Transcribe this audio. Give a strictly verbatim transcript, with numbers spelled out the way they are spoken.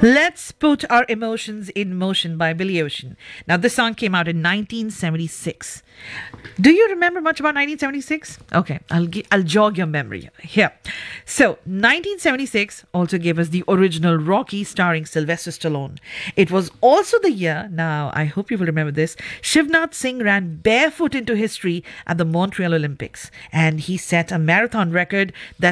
Let's Put Our Emotions in Motion by Billy Ocean. Now, this song came out in nineteen seventy-six. Do you remember much about nineteen seventy-six? Okay, I'll gi- I'll jog your memory here. So, nineteen seventy-six also gave us the original Rocky starring Sylvester Stallone. It was also the year, now I hope you will remember this, Shivnath Singh ran barefoot into history at the Montreal Olympics, and he set a marathon record that